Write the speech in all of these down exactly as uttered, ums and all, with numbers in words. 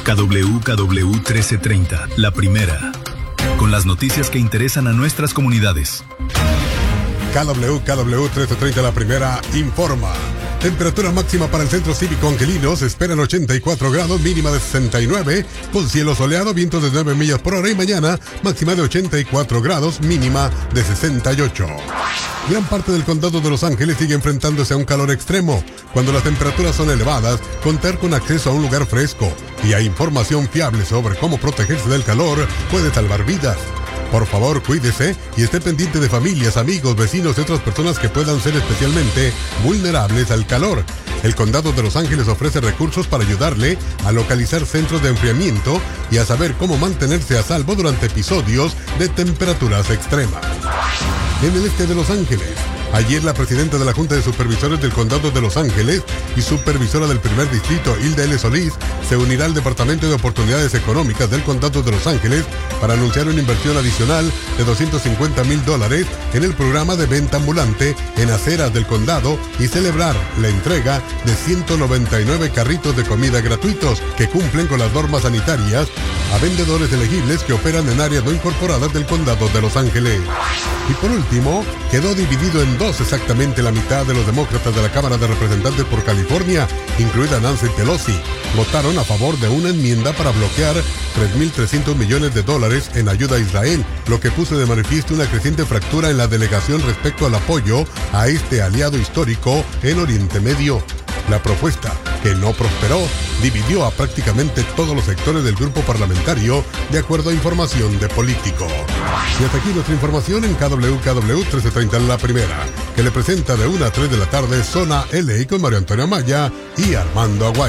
K W K W trece treinta, la primera. Con las noticias que interesan a nuestras comunidades. K W K W trece treinta, la primera, informa. Temperatura máxima para el Centro Cívico Angelino se esperan ochenta y cuatro grados, mínima de sesenta y nueve, con cielo soleado, vientos de nueve millas por hora, y mañana máxima de ochenta y cuatro grados, mínima de sesenta y ocho. Gran parte del condado de Los Ángeles sigue enfrentándose a un calor extremo. Cuando las temperaturas son elevadas, contar con acceso a un lugar fresco y a información fiable sobre cómo protegerse del calor puede salvar vidas. Por favor, cuídese y esté pendiente de familias, amigos, vecinos y otras personas que puedan ser especialmente vulnerables al calor. El Condado de Los Ángeles ofrece recursos para ayudarle a localizar centros de enfriamiento y a saber cómo mantenerse a salvo durante episodios de temperaturas extremas. En el este de Los Ángeles, ayer la presidenta de la Junta de Supervisores del Condado de Los Ángeles y supervisora del primer distrito, Hilda L. Solís, se unirá al Departamento de Oportunidades Económicas del Condado de Los Ángeles para anunciar una inversión adicional de doscientos cincuenta mil dólares en el programa de venta ambulante en aceras del condado y celebrar la entrega de ciento noventa y nueve carritos de comida gratuitos que cumplen con las normas sanitarias a vendedores elegibles que operan en áreas no incorporadas del Condado de Los Ángeles. Y por último, quedó dividido en dos exactamente la mitad de los demócratas de la Cámara de Representantes por California, incluida Nancy Pelosi. Votaron a favor de una enmienda para bloquear tres mil trescientos millones de dólares en ayuda a Israel, lo que puso de manifiesto una creciente fractura en la delegación respecto al apoyo a este aliado histórico en Oriente Medio. La propuesta, que no prosperó, dividió a prácticamente todos los sectores del grupo parlamentario, de acuerdo a información de Político. Y hasta aquí nuestra información en K W K W trece treinta, la primera, que le presenta de una a tres de la tarde Zona L A con Mario Antonio Amaya y Armando Aguayo.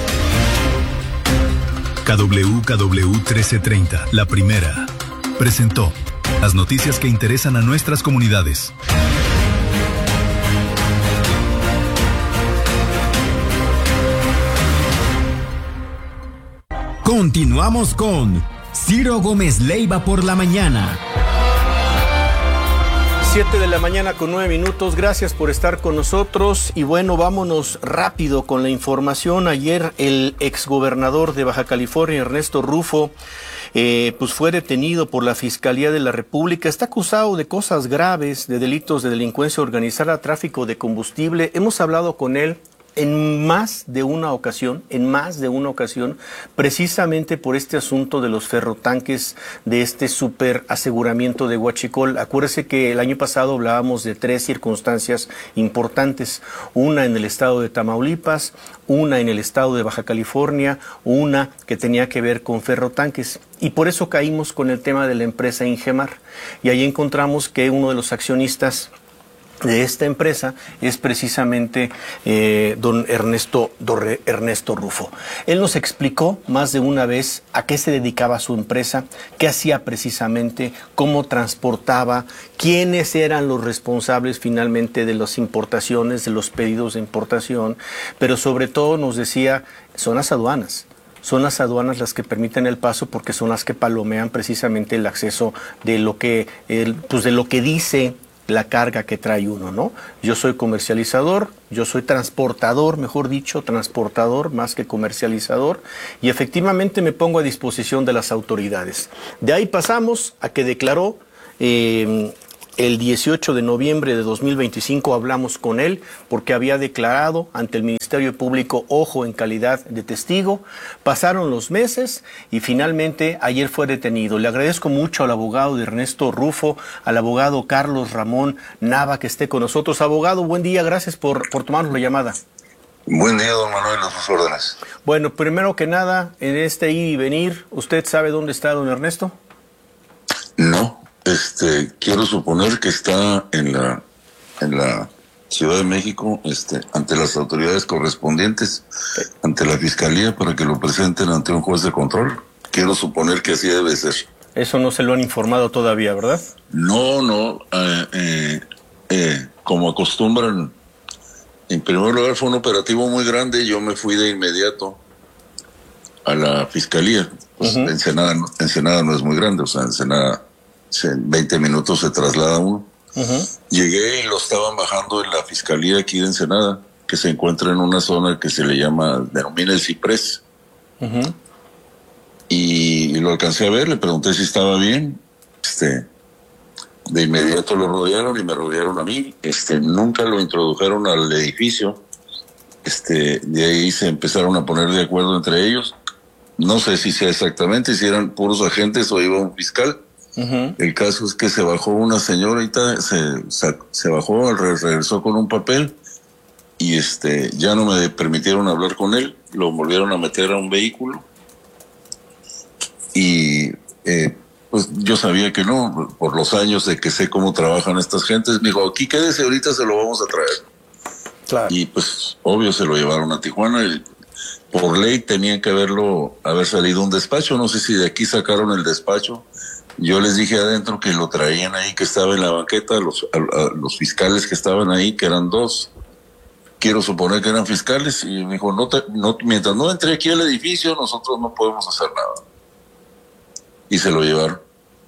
K W K W trece treinta, la primera, presentó las noticias que interesan a nuestras comunidades. Continuamos con Ciro Gómez Leiva por la mañana. Siete de la mañana con nueve minutos. Gracias por estar con nosotros. Y bueno, vámonos rápido con la información. Ayer el exgobernador de Baja California, Ernesto Rufo, eh, pues fue detenido por la Fiscalía de la República. Está acusado de cosas graves, de delitos de delincuencia organizada, tráfico de combustible. Hemos hablado con él en más de una ocasión, en más de una ocasión, precisamente por este asunto de los ferrotanques, de este super aseguramiento de Huachicol. Acuérdese que el año pasado hablábamos de tres circunstancias importantes, una en el estado de Tamaulipas, una en el estado de Baja California, una que tenía que ver con ferrotanques. Y por eso caímos con el tema de la empresa Ingemar. Y ahí encontramos que uno de los accionistas de esta empresa es precisamente eh, don Ernesto, Dorre, Ernesto Rufo. Él nos explicó más de una vez a qué se dedicaba su empresa, qué hacía precisamente, cómo transportaba, quiénes eran los responsables finalmente de las importaciones, de los pedidos de importación, pero sobre todo nos decía, son las aduanas. Son las aduanas las que permiten el paso porque son las que palomean precisamente el acceso de lo que, el, pues de lo que dice la carga que trae uno, ¿no? Yo soy comercializador, yo soy transportador, mejor dicho, transportador más que comercializador, y efectivamente me pongo a disposición de las autoridades. De ahí pasamos a que declaró eh, el dieciocho de noviembre de dos mil veinticinco, hablamos con él porque había declarado ante el Ministerio Público, ojo, en calidad de testigo. Pasaron los meses y finalmente ayer fue detenido. Le agradezco mucho al abogado de Ernesto Rufo, al abogado Carlos Ramón Nava, que esté con nosotros. Abogado, buen día, gracias por, por tomarnos la llamada. Buen día, don Manuel, a sus órdenes. Bueno, primero que nada, en este ir y venir, ¿usted sabe dónde está don Ernesto? No. Este, quiero suponer que está en la en la Ciudad de México, este, ante las autoridades correspondientes, ante la Fiscalía, para que lo presenten ante un juez de control. Quiero suponer que así debe ser. Eso no se lo han informado todavía, ¿verdad? No, no. Eh, eh, eh, como acostumbran, en primer lugar fue un operativo muy grande. Yo me fui de inmediato a la Fiscalía. Pues, uh-huh. Ensenada, Ensenada no es muy grande, o sea, Ensenada en veinte minutos se traslada uno. Uh-huh. Llegué y lo estaban bajando en la Fiscalía aquí de Ensenada, que se encuentra en una zona que se le llama, denomina el Ciprés. Uh-huh. y, y lo alcancé a ver, le pregunté si estaba bien, este, de inmediato lo rodearon y me rodearon a mí, este, nunca lo introdujeron al edificio, este, de ahí se empezaron a poner de acuerdo entre ellos, no sé si sea exactamente, si eran puros agentes o iba un fiscal. Uh-huh. El caso es que se bajó una señorita, se, se, se bajó, regresó con un papel y este ya no me permitieron hablar con él, lo volvieron a meter a un vehículo y eh, pues yo sabía que no, por los años de que sé cómo trabajan estas gentes, me dijo, aquí quédese, ahorita se lo vamos a traer. Claro. Y pues obvio se lo llevaron a Tijuana y por ley tenían que haberlo, haber salido un despacho, no sé si de aquí sacaron el despacho. Yo les dije adentro que lo traían ahí, que estaba en la banqueta, los, a, a, los fiscales que estaban ahí, que eran dos, quiero suponer que eran fiscales, y me dijo, no, te, no mientras no entre aquí al edificio, nosotros no podemos hacer nada. Y se lo llevaron.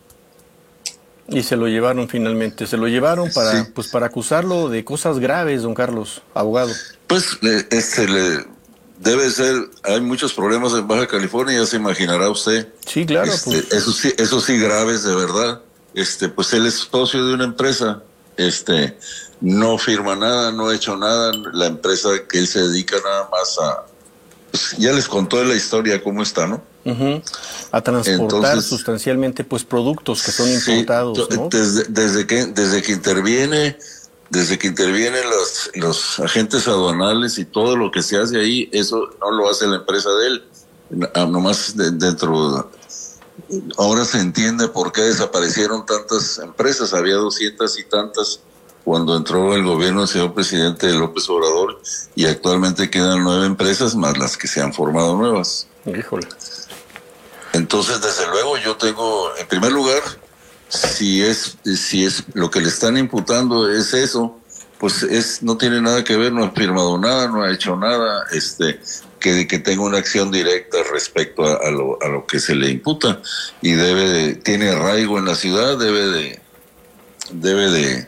Y se lo llevaron finalmente, se lo llevaron para, sí. pues para acusarlo de cosas graves, don Carlos, abogado. Pues este le... Debe ser, hay muchos problemas en Baja California, ya se imaginará usted. Sí, claro. Este, pues. Eso sí, eso sí graves de verdad. Este, pues él es socio de una empresa, este, no firma nada, no ha hecho nada. La empresa que él se dedica nada más a, pues ya les contó la historia cómo está, ¿no? Uh-huh. A transportar Entonces, sustancialmente, pues productos que son importados, sí, ¿no? Desde, desde que, desde que interviene. Desde que intervienen los, los agentes aduanales y todo lo que se hace ahí, eso no lo hace la empresa de él. Nomás de, dentro, ahora se entiende por qué desaparecieron tantas empresas. Había doscientas y tantas cuando entró el gobierno del señor presidente López Obrador y actualmente quedan nueve empresas más las que se han formado nuevas. Híjole. Entonces, desde luego, yo tengo, en primer lugar, si es si es lo que le están imputando es eso, pues es no tiene nada que ver, no ha firmado nada, no ha hecho nada, este que, que tenga una acción directa respecto a, a, lo, a lo que se le imputa y debe de, tiene arraigo en la ciudad, debe de debe de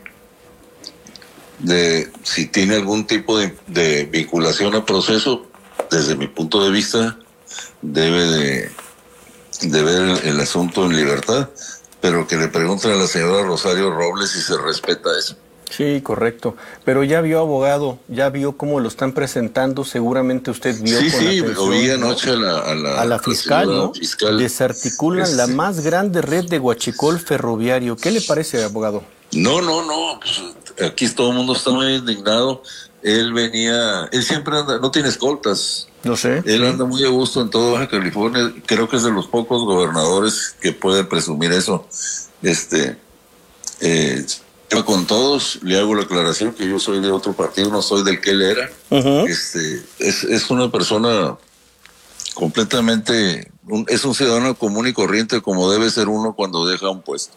de si tiene algún tipo de, de vinculación al proceso, desde mi punto de vista, debe de, de ver el, el asunto en libertad. Pero que le pregunten a la señora Rosario Robles si se respeta eso. Sí, correcto. Pero ya vio, abogado, ya vio cómo lo están presentando, seguramente usted vio sí, con sí, atención, oí ¿no? anoche a la, a la, a la fiscal, la ¿no? Fiscal. Desarticulan es, la más grande red de huachicol ferroviario. ¿Qué le parece, abogado? No, no, no, pues aquí todo el mundo está muy indignado. Él venía, él siempre anda, no tiene escoltas. No sé. Él sí. anda muy a gusto en toda Baja California. Creo que es de los pocos gobernadores que pueden presumir eso. Este, eh, yo con todos le hago la aclaración que yo soy de otro partido, no soy del que él era. Uh-huh. Este, es, es una persona completamente, un, es un ciudadano común y corriente como debe ser uno cuando deja un puesto.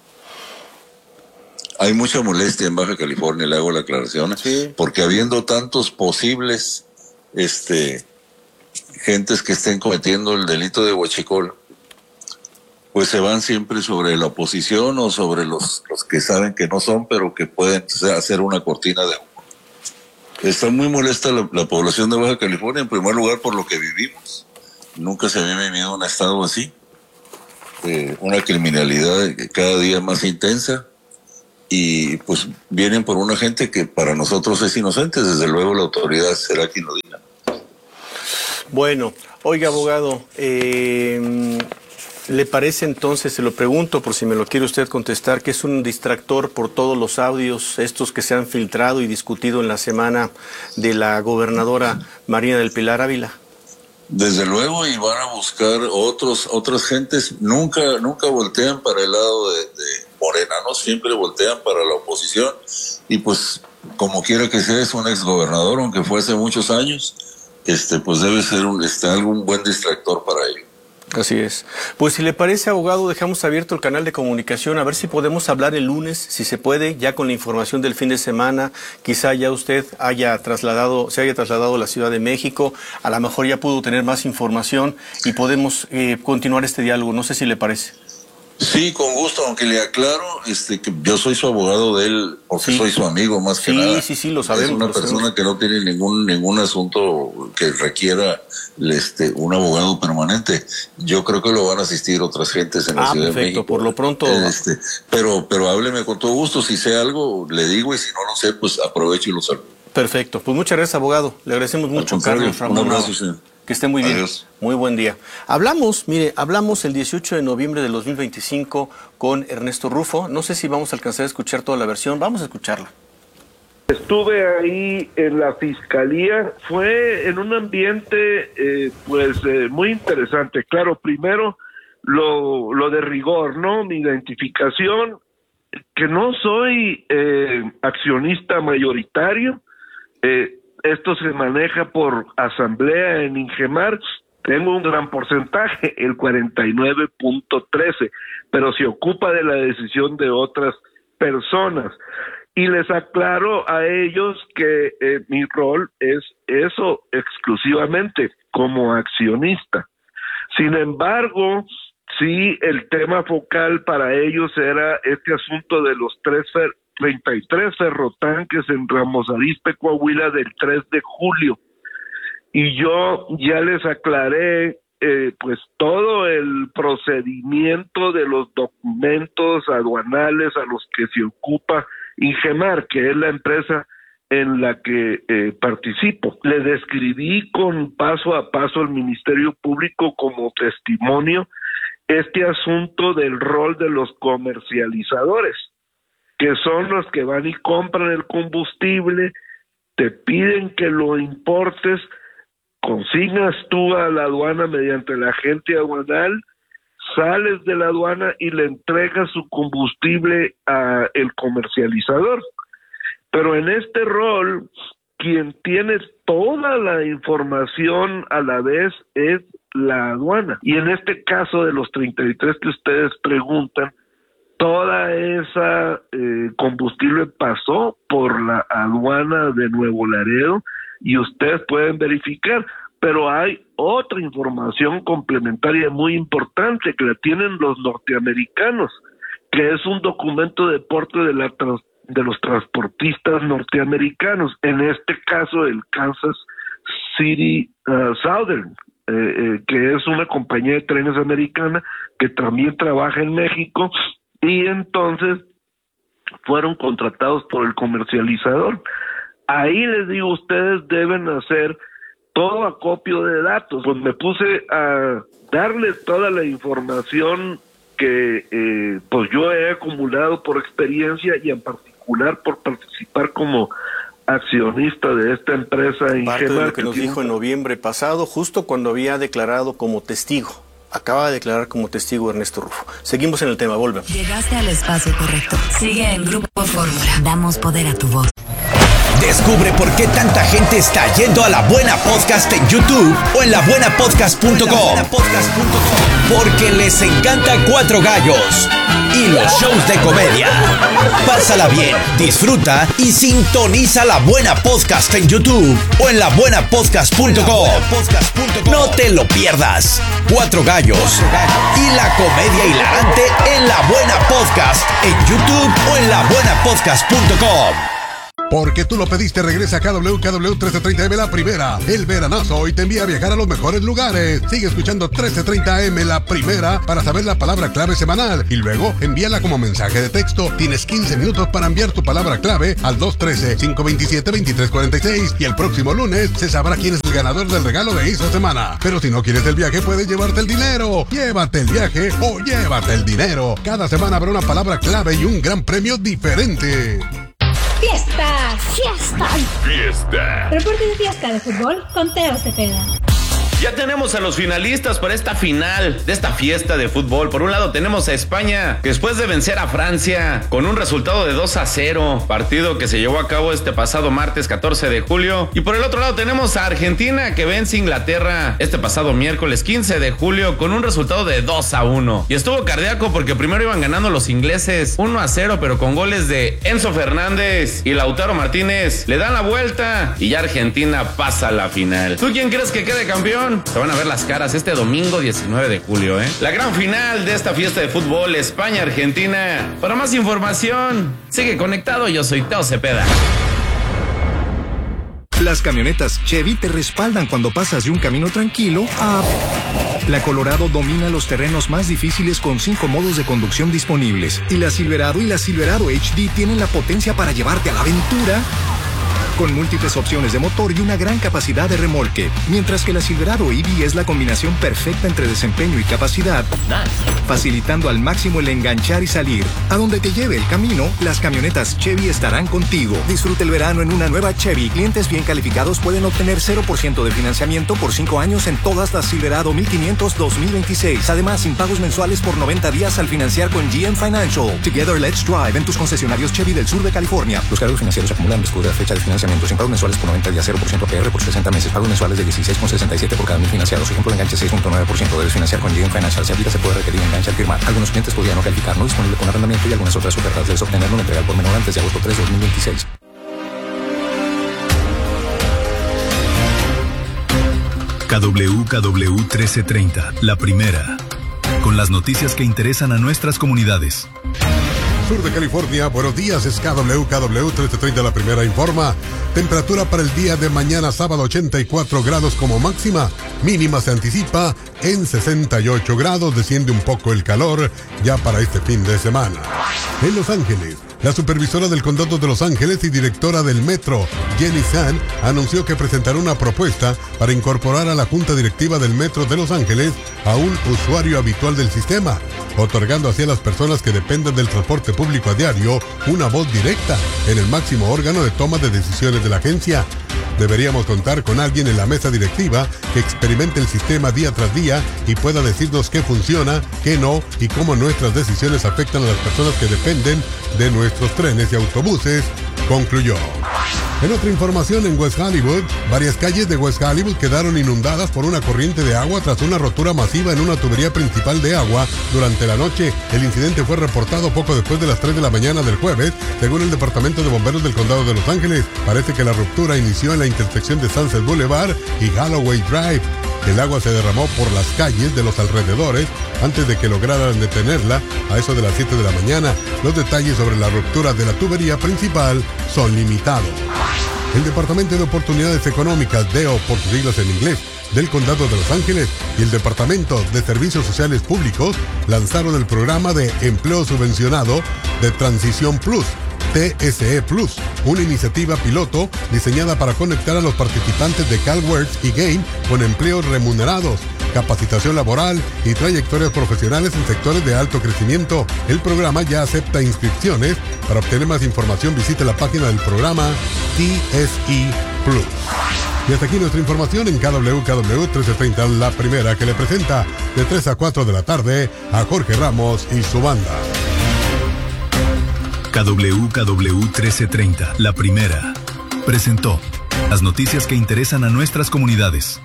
Hay mucha molestia en Baja California, le hago la aclaración, sí. Porque habiendo tantos posibles, este, gentes que estén cometiendo el delito de huachicol, pues se van siempre sobre la oposición o sobre los, los que saben que no son, pero que pueden hacer una cortina de humo. Está muy molesta la, la población de Baja California, en primer lugar por lo que vivimos. Nunca se había vivido un estado así. Eh, una criminalidad cada día más intensa. Y pues vienen por una gente que para nosotros es inocente. Desde luego la autoridad será quien lo diga. Bueno, oiga, abogado, eh... ¿le parece entonces, se lo pregunto por si me lo quiere usted contestar, que es un distractor por todos los audios, estos que se han filtrado y discutido en la semana de la gobernadora Marina del Pilar Ávila? Desde luego, y van a buscar otros, otras gentes, nunca, nunca voltean para el lado de, de Morena, ¿no? Siempre voltean para la oposición, y pues, como quiera que sea, es un exgobernador, aunque fue hace muchos años, este, pues debe ser un, este, algún buen distractor para ello. Así es. Pues si le parece, abogado, dejamos abierto el canal de comunicación, a ver si podemos hablar el lunes, si se puede, ya con la información del fin de semana. Quizá ya usted haya trasladado, se haya trasladado a la Ciudad de México, a lo mejor ya pudo tener más información y podemos eh, continuar este diálogo. No sé si le parece. Sí, con gusto, aunque le aclaro este, que yo soy su abogado de él, porque sí. soy su amigo más que sí, nada. Sí, sí, sí, lo sabemos. Es una persona sabemos. que no tiene ningún ningún asunto que requiera este, un abogado permanente. Yo creo que lo van a asistir otras gentes en la ah, Ciudad perfecto, de México. por lo pronto. Este, pero, pero hábleme con todo gusto, si sé algo, le digo, y si no lo sé, pues aprovecho y lo saludo. Perfecto, pues muchas gracias, abogado. Le agradecemos mucho, Carlos Ramón. Un abrazo, señor. Que esté muy bien. Adiós. Muy buen día. Hablamos, mire, hablamos el dieciocho de noviembre del dos mil veinticinco con Ernesto Rufo. No sé si vamos a alcanzar a escuchar toda la versión. Vamos a escucharla. Estuve ahí en la fiscalía. Fue en un ambiente, eh, pues, eh, muy interesante. Claro, primero lo, lo de rigor, ¿no? Mi identificación, que no soy eh, accionista mayoritario. Eh, Esto se maneja por asamblea en Ingemar. Tengo un gran porcentaje, el cuarenta y nueve punto trece, pero se ocupa de la decisión de otras personas. Y les aclaro a ellos que eh, mi rol es eso exclusivamente, como accionista. Sin embargo, sí, el tema focal para ellos era este asunto de los tres fer- treinta y tres ferrotanques en Ramos Arizpe, Coahuila, del tres de julio. Y yo ya les aclaré eh, pues todo el procedimiento de los documentos aduanales a los que se ocupa Ingemar, que es la empresa en la que eh, participo. Le describí con paso a paso al Ministerio Público como testimonio este asunto del rol de los comercializadores, que son los que van y compran el combustible, te piden que lo importes, consignas tú a la aduana mediante el agente aduanal, sales de la aduana y le entregas su combustible a el comercializador. Pero en este rol, quien tiene toda la información a la vez es la aduana. Y en este caso de los treinta y tres que ustedes preguntan, toda esa eh, combustible pasó por la aduana de Nuevo Laredo y ustedes pueden verificar, pero hay otra información complementaria muy importante que la tienen los norteamericanos, que es un documento de porte de, la trans, de los transportistas norteamericanos, en este caso el Kansas City uh, Southern, eh, eh, que es una compañía de trenes americana que también trabaja en México. Y entonces fueron contratados por el comercializador. Ahí les digo, ustedes deben hacer todo acopio de datos. Pues me puse a darles toda la información que eh, pues yo he acumulado por experiencia y en particular por participar como accionista de esta empresa. Parte de lo que nos dijo en noviembre pasado, justo cuando había declarado como testigo. Acaba de declarar como testigo Ernesto Rufo. Seguimos en el tema, volvemos. Llegaste al espacio correcto. Sigue en Grupo Fórmula. Damos poder a tu voz. Descubre por qué tanta gente está yendo a La Buena Podcast en YouTube o en la buena podcast punto com. Porque les encanta Cuatro Gallos y los shows de comedia. Pásala bien, disfruta y sintoniza La Buena Podcast en YouTube o en la buena podcast punto com. No te lo pierdas. Cuatro Gallos y la comedia hilarante en La Buena Podcast en YouTube o en la buena podcast punto com. Porque tú lo pediste, regresa a K W K W trece treinta M La Primera. El veranazo hoy te envía a viajar a los mejores lugares. Sigue escuchando trece treinta M La Primera para saber la palabra clave semanal y luego envíala como mensaje de texto. Tienes quince minutos para enviar tu palabra clave al dos uno tres, cinco dos siete, dos tres cuatro seis y el próximo lunes se sabrá quién es el ganador del regalo de esta semana. Pero si no quieres el viaje, puedes llevarte el dinero. Llévate el viaje o llévate el dinero. Cada semana habrá una palabra clave y un gran premio diferente. ¡Fiesta! ¡Fiesta! ¡Fiesta! Reporte de fiesta de fútbol con Teo Cepeda. Ya tenemos a los finalistas para esta final de esta fiesta de fútbol. Por un lado tenemos a España, que después de vencer a Francia con un resultado de dos a cero, partido que se llevó a cabo este pasado martes catorce de julio. Y por el otro lado tenemos a Argentina, que vence a Inglaterra este pasado miércoles quince de julio con un resultado de dos a uno. Y estuvo cardíaco porque primero iban ganando los ingleses uno a cero, pero con goles de Enzo Fernández y Lautaro Martínez le dan la vuelta y ya Argentina pasa a la final. ¿Tú quién crees que quede campeón? información, se van a ver las caras este domingo diecinueve de julio, ¿eh? La gran final de esta fiesta de fútbol, España-Argentina. Para más información, sigue conectado, yo soy Teo Cepeda. Las camionetas Chevy te respaldan cuando pasas de un camino tranquilo a... La Colorado domina los terrenos más difíciles con cinco modos de conducción disponibles. Y la Silverado y la Silverado H D tienen la potencia para llevarte a la aventura con múltiples opciones de motor y una gran capacidad de remolque. Mientras que la Silverado E V es la combinación perfecta entre desempeño y capacidad, facilitando al máximo el enganchar y salir. A donde te lleve el camino, las camionetas Chevy estarán contigo. Disfruta el verano en una nueva Chevy. Clientes bien calificados pueden obtener cero por ciento de financiamiento por cinco años en todas las Silverado mil quinientos dos mil veintiséis. Además, sin pagos mensuales por noventa días al financiar con G M Financial. Together, let's drive en tus concesionarios Chevy del sur de California. Los cargos financieros acumulan después de la fecha de financiamiento. Sin pagos mensuales por noventa días, cero por ciento A P R por sesenta meses. Pagos mensuales de dieciséis con sesenta y siete por cada mil financiados. Ejemplo de enganche seis punto nueve por ciento. Debes financiar con G M Financial. Si aplica, se puede requerir enganche al firmar. Algunos clientes podrían no calificar, no disponible con arrendamiento y algunas otras ofertas. Debes obtenerlo en entrega por menor antes de agosto tres de dos mil veintiséis. K W K W trece treinta, la primera. Con las noticias que interesan a nuestras comunidades. Sur de California, buenos días, es K W K W trece treinta, la primera informa. Temperatura para el día de mañana sábado ochenta y cuatro grados como máxima, mínima se anticipa en sesenta y ocho grados, desciende un poco el calor ya para este fin de semana. En Los Ángeles, la supervisora del condado de Los Ángeles y directora del metro, Jenny San, anunció que presentará una propuesta para incorporar a la junta directiva del metro de Los Ángeles a un usuario habitual del sistema, otorgando así a las personas que dependen del transporte público a diario una voz directa en el máximo órgano de toma de decisiones de la agencia. Deberíamos contar con alguien en la mesa directiva que experimente el sistema día tras día y pueda decirnos qué funciona, qué no y cómo nuestras decisiones afectan a las personas que dependen de nuestros trenes y autobuses, concluyó. En otra información, en West Hollywood, varias calles de West Hollywood quedaron inundadas por una corriente de agua tras una rotura masiva en una tubería principal de agua durante la noche. El incidente fue reportado poco después de las tres de la mañana del jueves, según el Departamento de Bomberos del Condado de Los Ángeles. Parece que la ruptura inició en la intersección de Sunset Boulevard y Holloway Drive. El agua se derramó por las calles de los alrededores antes de que lograran detenerla a eso de las siete de la mañana. Los detalles sobre la ruptura de la tubería principal son limitados. El Departamento de Oportunidades Económicas, D E O por sus siglas en inglés, del Condado de Los Ángeles y el Departamento de Servicios Sociales Públicos lanzaron el programa de empleo subvencionado de Transición Plus, T S E Plus, una iniciativa piloto diseñada para conectar a los participantes de CalWorks y GAIN con empleos remunerados, capacitación laboral y trayectorias profesionales en sectores de alto crecimiento. El programa ya acepta inscripciones. Para obtener más información, visite la página del programa T S E Plus. Y hasta aquí nuestra información en K W K W trece treinta, la primera, que le presenta de tres a cuatro de la tarde a Jorge Ramos y su banda. K W K W trece treinta, la primera, presentó las noticias que interesan a nuestras comunidades.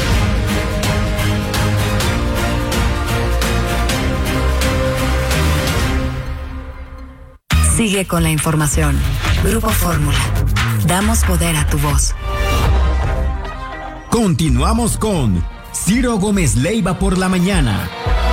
Sigue con la información. Grupo Fórmula. Damos poder a tu voz. Continuamos con Ciro Gómez Leiva por la mañana.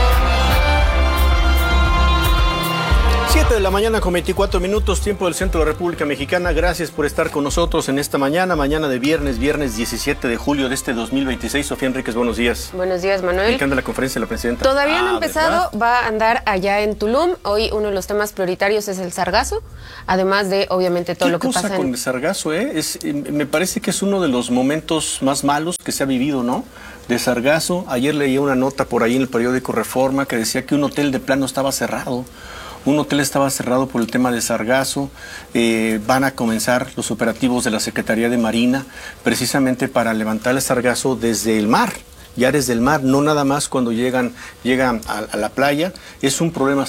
siete de la mañana con veinticuatro minutos, tiempo del centro de la República Mexicana. Gracias por estar con nosotros en esta mañana, mañana de viernes, viernes diecisiete de julio de este dos mil veintiséis. Sofía Enríquez, buenos días. Buenos días, Manuel. ¿En qué anda la conferencia de la presidenta? Todavía no ha ah, empezado, ¿verdad? Va a andar allá en Tulum. Hoy uno de los temas prioritarios es el sargazo, además de, obviamente, todo lo que pasa. ¿Qué cosa con el sargazo, eh? Es, me parece que es uno de los momentos más malos que se ha vivido, ¿no? De sargazo. Ayer leí una nota por ahí en el periódico Reforma que decía que un hotel de plano estaba cerrado. Un hotel estaba cerrado por el tema de sargazo. Eh, van a comenzar los operativos de la Secretaría de Marina precisamente para levantar el sargazo desde el mar, ya desde el mar, no nada más cuando llegan, llegan a, a la playa. Es un problema serio,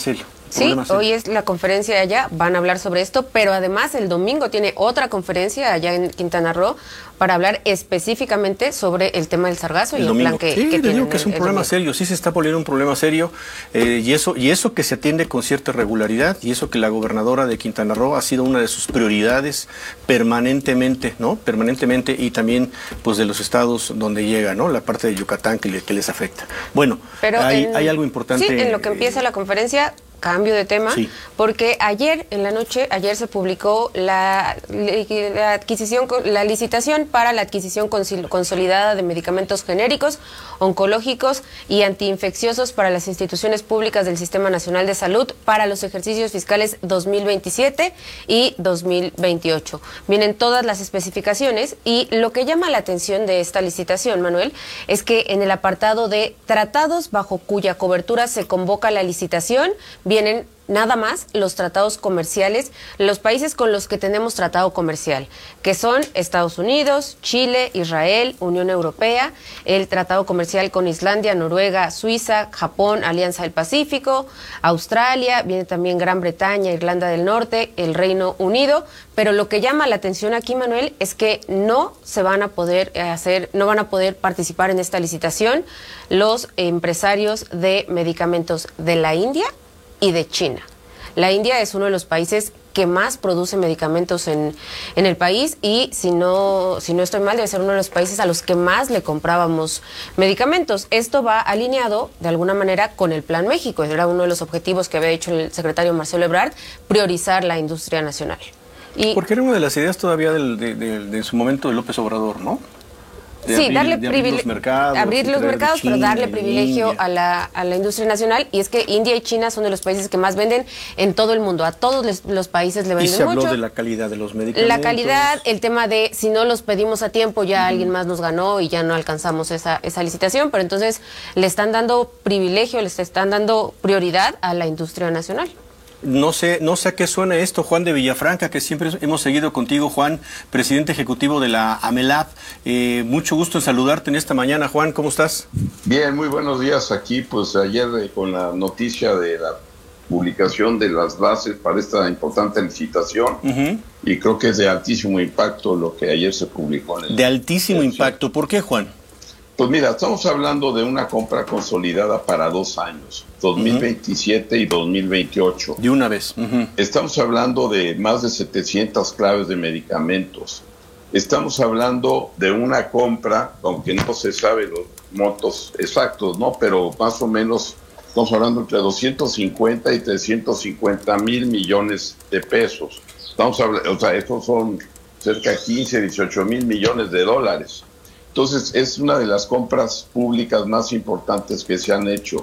Sí, hoy es la conferencia de allá, van a hablar sobre esto, pero además el domingo tiene otra conferencia allá en Quintana Roo para hablar específicamente sobre el tema del sargazo el y el domingo. plan que, sí, que te digo tienen que es un el, problema el serio, sí se está poniendo un problema serio eh, y eso y eso que se atiende con cierta regularidad y eso que la gobernadora de Quintana Roo ha sido una de sus prioridades permanentemente, ¿no? Permanentemente y también pues de los estados donde llega, ¿no? La parte de Yucatán que, le, que les afecta. Bueno, pero hay, en, hay algo importante. Sí, en lo que empieza la conferencia. Cambio de tema, sí. Porque ayer en la noche, ayer se publicó la, la adquisición, la licitación para la adquisición consolidada de medicamentos genéricos, oncológicos y antiinfecciosos para las instituciones públicas del Sistema Nacional de Salud para los ejercicios fiscales dos mil veintisiete y dos mil veintiocho. Vienen todas las especificaciones y lo que llama la atención de esta licitación, Manuel, es que en el apartado de tratados bajo cuya cobertura se convoca la licitación, vienen nada más los tratados comerciales, los países con los que tenemos tratado comercial, que son Estados Unidos, Chile, Israel, Unión Europea, el tratado comercial con Islandia, Noruega, Suiza, Japón, Alianza del Pacífico, Australia, viene también Gran Bretaña, Irlanda del Norte, el Reino Unido, pero lo que llama la atención aquí, Manuel, es que no se van a poder hacer, no van a poder participar en esta licitación los empresarios de medicamentos de la India y de China. La India es uno de los países que más produce medicamentos en, en el país y si no, si no estoy mal, debe ser uno de los países a los que más le comprábamos medicamentos. Esto va alineado de alguna manera con el Plan México. Era uno de los objetivos que había hecho el secretario Marcelo Ebrard, priorizar la industria nacional. Y porque era una de las ideas todavía del, de, de, de su momento de López Obrador, ¿no? De sí, abrir, darle de abrir los mercados, abrir los mercados China, pero darle privilegio a la, a la industria nacional. Y es que India y China son de los países que más venden en todo el mundo. A todos les, los países le venden mucho. Y se habló mucho. de la calidad de los medicamentos. La calidad, el tema de si no los pedimos a tiempo ya uh-huh. alguien más nos ganó y ya no alcanzamos esa, esa licitación. Pero entonces le están dando privilegio, les están dando prioridad a la industria nacional. No sé, no sé a qué suena esto, Juan de Villafranca, que siempre hemos seguido contigo, Juan, presidente ejecutivo de la AMELAB. Eh, mucho gusto en saludarte en esta mañana, Juan, ¿cómo estás? Bien, muy buenos días aquí, pues ayer eh, con la noticia de la publicación de las bases para esta importante licitación, uh-huh. y creo que es de altísimo impacto lo que ayer se publicó. En el de altísimo el, impacto, ¿por qué, Juan? Pues mira, estamos hablando de una compra consolidada para dos años, dos mil veintisiete uh-huh. y dos mil veintiocho. De una vez. Uh-huh. Estamos hablando de más de setecientas claves de medicamentos. Estamos hablando de una compra, aunque no se sabe los montos exactos, ¿no? Pero más o menos estamos hablando entre doscientos cincuenta y trescientos cincuenta mil millones de pesos. Estamos hablando, o sea, estos son cerca de quince, dieciocho mil millones de dólares. Entonces, es una de las compras públicas más importantes que se han hecho.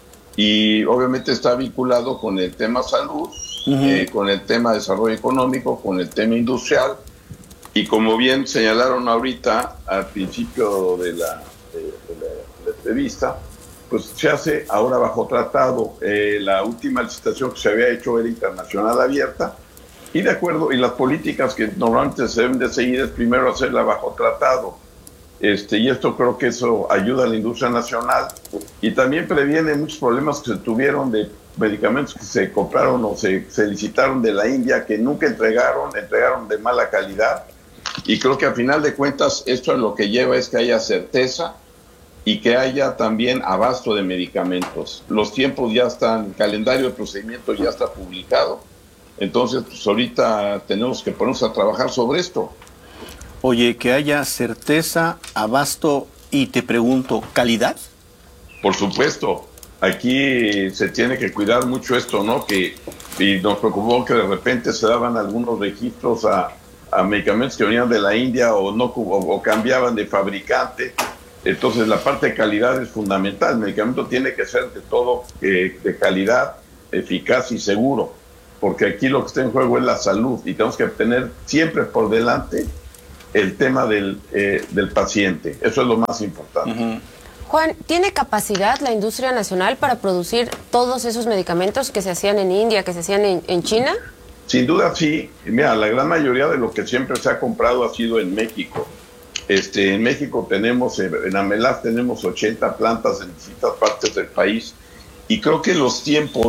Y obviamente está vinculado con el tema salud, uh-huh. eh, con el tema desarrollo económico, con el tema industrial. Y como bien señalaron ahorita, al principio de la, de, de la, de la entrevista, pues se hace ahora bajo tratado. Eh, la última licitación que se había hecho era internacional abierta. Y de acuerdo, y las políticas que normalmente se deben de seguir es primero hacerla bajo tratado. Este, y esto creo que eso ayuda a la industria nacional y también previene muchos problemas que se tuvieron de medicamentos que se compraron o se, se licitaron de la India que nunca entregaron, entregaron de mala calidad y creo que a final de cuentas esto es lo que lleva es que haya certeza y que haya también abasto de medicamentos. Los tiempos ya están, el calendario de procedimiento ya está publicado, entonces pues ahorita tenemos que ponernos a trabajar sobre esto. Oye, que haya certeza, abasto y te pregunto, ¿calidad? Por supuesto, aquí se tiene que cuidar mucho esto, ¿no? Que y nos preocupó que de repente se daban algunos registros a, a medicamentos que venían de la India o no o, o cambiaban de fabricante. Entonces la parte de calidad es fundamental. El medicamento tiene que ser de todo eh, de calidad, eficaz y seguro, porque aquí lo que está en juego es la salud y tenemos que tener siempre por delante el tema del, eh, del paciente. Eso es lo más importante. Uh-huh. Juan, ¿tiene capacidad la industria nacional para producir todos esos medicamentos que se hacían en India, que se hacían en, en China? Sin duda sí. Mira, la gran mayoría de lo que siempre se ha comprado ha sido en México. Este, en México tenemos, en AMELAB tenemos ochenta plantas en distintas partes del país y creo que los tiempos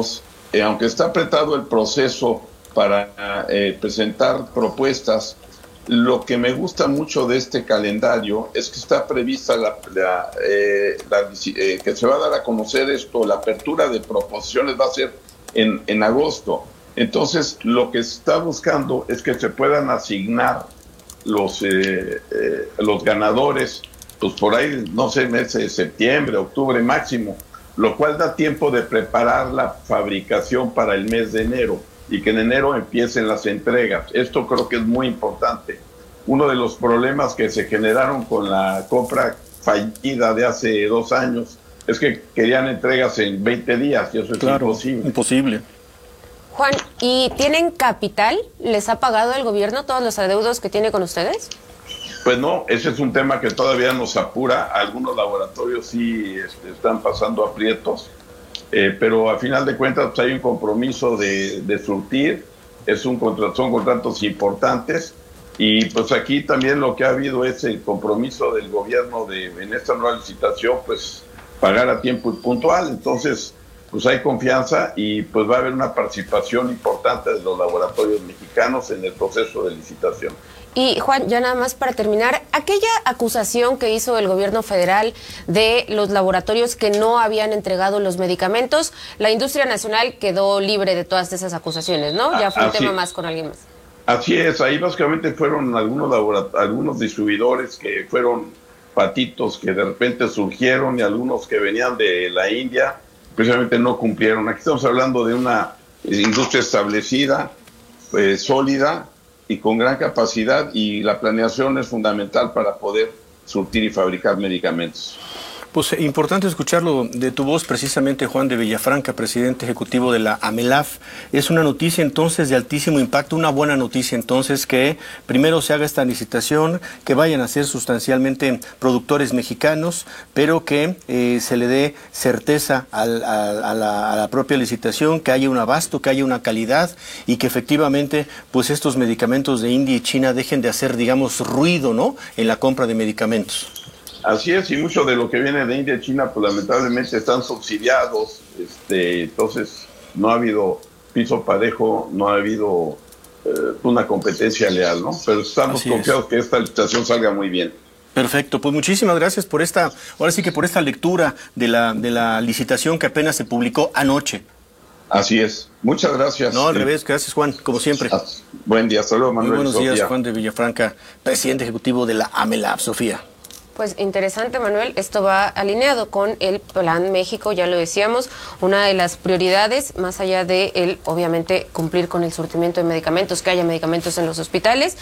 eh, aunque está apretado el proceso para eh, presentar propuestas, lo que me gusta mucho de este calendario es que está prevista la, la, eh, la eh, que se va a dar a conocer esto, la apertura de proposiciones va a ser en, en agosto. Entonces, lo que se está buscando es que se puedan asignar los, eh, eh, los ganadores, pues por ahí, no sé, meses de septiembre, octubre máximo, lo cual da tiempo de preparar la fabricación para el mes de enero y que en enero empiecen las entregas. Esto creo que es muy importante. Uno de los problemas que se generaron con la compra fallida de hace dos años es que querían entregas en veinte días y eso es claro, imposible. imposible. Juan, ¿y tienen capital? ¿Les ha pagado el gobierno todos los adeudos que tiene con ustedes? Pues no, ese es un tema que todavía nos apura. Algunos laboratorios sí este, están pasando aprietos, eh, pero a final de cuentas pues, hay un compromiso de, de surtir, es un contra, son contratos importantes y pues aquí también lo que ha habido es el compromiso del gobierno de en esta nueva licitación pues pagar a tiempo y puntual. Entonces pues hay confianza y pues va a haber una participación importante de los laboratorios mexicanos en el proceso de licitación. Y Juan, ya nada más para terminar, aquella acusación que hizo el gobierno federal de los laboratorios que no habían entregado los medicamentos, la industria nacional quedó libre de todas esas acusaciones, ¿no? Ya fue un Así tema es. más con alguien más. Así es, ahí básicamente fueron algunos laborat- algunos distribuidores que fueron patitos que de repente surgieron y algunos que venían de la India, precisamente no cumplieron. Aquí estamos hablando de una industria establecida, eh, sólida y con gran capacidad, y la planeación es fundamental para poder surtir y fabricar medicamentos. Pues eh, importante escucharlo de tu voz, precisamente Juan de Villafranca, presidente ejecutivo de la AMELAF. Es una noticia entonces de altísimo impacto, una buena noticia entonces que primero se haga esta licitación, que vayan a ser sustancialmente productores mexicanos, pero que eh, se le dé certeza al, a, a, la, a la propia licitación, que haya un abasto, que haya una calidad y que efectivamente pues estos medicamentos de India y China dejen de hacer, digamos, ruido, ¿no?, en la compra de medicamentos. Así es, y mucho de lo que viene de India y China, pues lamentablemente están subsidiados, este, entonces no ha habido piso parejo, no ha habido eh, una competencia leal, ¿no? Pero estamos Así confiados es. que esta licitación salga muy bien. Perfecto, pues muchísimas gracias por esta, ahora sí que por esta lectura de la, de la licitación que apenas se publicó anoche. Así es, muchas gracias. No, al revés, gracias Juan, como siempre. Buen día, hasta luego, Manuel. Muy buenos Sofía. días, Juan de Villafranca, presidente ejecutivo de la AMELAF, Sofía. Pues interesante, Manuel, esto va alineado con el Plan México, ya lo decíamos, una de las prioridades, más allá de el, obviamente, cumplir con el surtimiento de medicamentos, que haya medicamentos en los hospitales,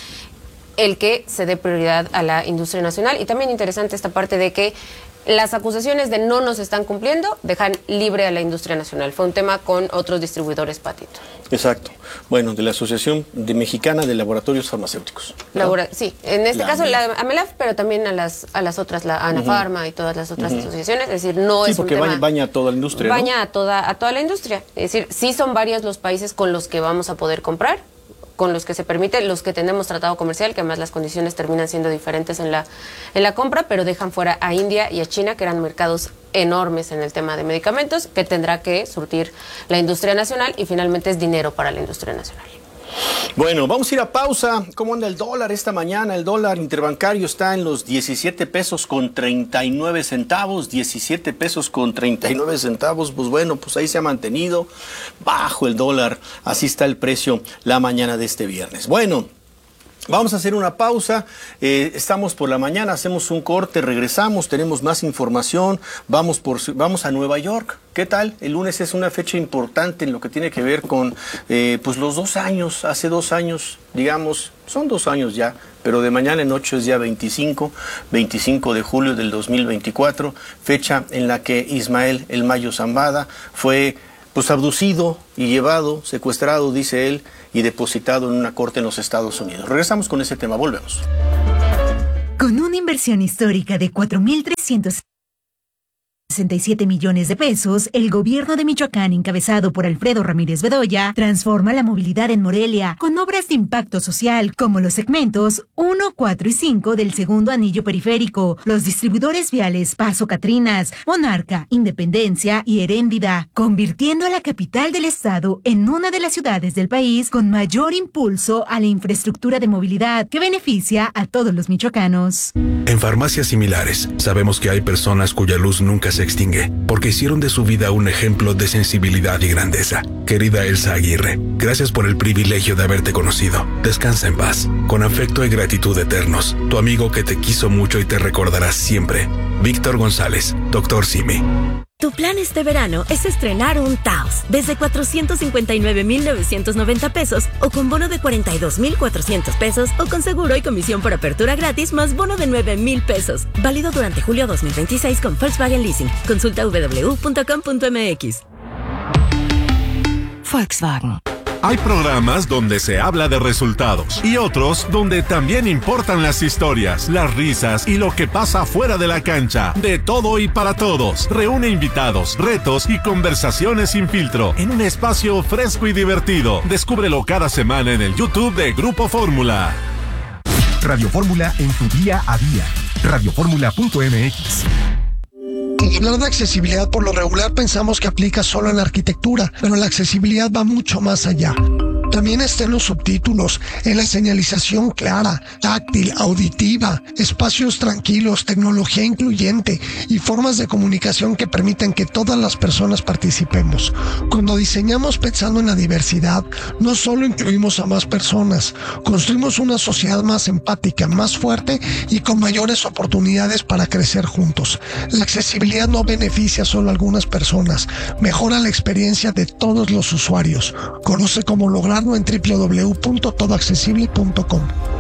el que se dé prioridad a la industria nacional. Y también interesante esta parte de que las acusaciones de no nos están cumpliendo dejan libre a la industria nacional. Fue un tema con otros distribuidores, Patito. Exacto. Bueno, de la Asociación de Mexicana de Laboratorios Farmacéuticos. Labora sí, en este La caso AMELAF. la AMELAF, pero también a las a las otras, la ANAFARMA uh-huh. y todas las otras uh-huh. asociaciones. Es decir, no sí, es un porque tema... baña, baña a toda la industria, Baña ¿no? a toda, a toda la industria. Es decir, sí son varios los países con los que vamos a poder comprar, con los que se permite, los que tenemos tratado comercial, que además las condiciones terminan siendo diferentes en la en la compra, pero dejan fuera a India y a China, que eran mercados enormes en el tema de medicamentos, que tendrá que surtir la industria nacional y finalmente es dinero para la industria nacional. Bueno, vamos a ir a pausa. ¿Cómo anda el dólar esta mañana? El dólar interbancario está en los diecisiete pesos con treinta y nueve centavos, diecisiete pesos con treinta y nueve centavos. Pues bueno, pues ahí se ha mantenido bajo el dólar. Así está el precio la mañana de este viernes. Bueno, vamos a hacer una pausa, eh, estamos por la mañana, hacemos un corte, regresamos, tenemos más información, vamos, por, vamos a Nueva York. ¿Qué tal? El lunes es una fecha importante en lo que tiene que ver con eh, pues los dos años, hace dos años, digamos, son dos años ya, pero de mañana en ocho es día veinticinco, veinticinco de julio del dos mil veinticuatro, fecha en la que Ismael El Mayo Zambada fue pues abducido y llevado, secuestrado, dice él, y depositado en una corte en los Estados Unidos. Regresamos con ese tema, volvemos. Con una inversión histórica de cuatro mil trescientos sesenta y siete millones de pesos, el gobierno de Michoacán, encabezado por Alfredo Ramírez Bedoya, transforma la movilidad en Morelia con obras de impacto social como los segmentos uno, cuatro y cinco del segundo anillo periférico, los distribuidores viales Paso Catrinas, Monarca, Independencia y Heréndida, convirtiendo a la capital del estado en una de las ciudades del país con mayor impulso a la infraestructura de movilidad que beneficia a todos los michoacanos. En farmacias similares, sabemos que hay personas cuya luz nunca se extingue, porque hicieron de su vida un ejemplo de sensibilidad y grandeza. Querida Elsa Aguirre, gracias por el privilegio de haberte conocido. Descansa en paz. Con afecto y gratitud eternos, tu amigo que te quiso mucho y te recordará siempre. Víctor González, doctor Simi. Tu plan este verano es estrenar un Taos desde cuatrocientos cincuenta y nueve mil novecientos noventa pesos o con bono de cuarenta y dos mil cuatrocientos pesos o con seguro y comisión por apertura gratis más bono de nueve mil pesos. Válido durante julio dos mil veintiséis con Volkswagen Leasing. Consulta doble u doble u doble u punto com punto m x. Volkswagen. Hay programas donde se habla de resultados y otros donde también importan las historias, las risas y lo que pasa fuera de la cancha. De todo y para todos. Reúne invitados, retos y conversaciones sin filtro en un espacio fresco y divertido. Descúbrelo cada semana en el YouTube de Grupo Fórmula. Radio Fórmula en tu día a día. radio fórmula punto m x. Hablar de accesibilidad por lo regular pensamos que aplica solo en la arquitectura, pero la accesibilidad va mucho más allá. También está en los subtítulos, en la señalización clara, táctil, auditiva, espacios tranquilos, tecnología incluyente y formas de comunicación que permiten que todas las personas participemos. Cuando diseñamos pensando en la diversidad, no solo incluimos a más personas, construimos una sociedad más empática, más fuerte y con mayores oportunidades para crecer juntos. La accesibilidad no beneficia solo a algunas personas, mejora la experiencia de todos los usuarios. Conoce cómo lograrlo en doble u doble u doble u punto todo accesible punto com.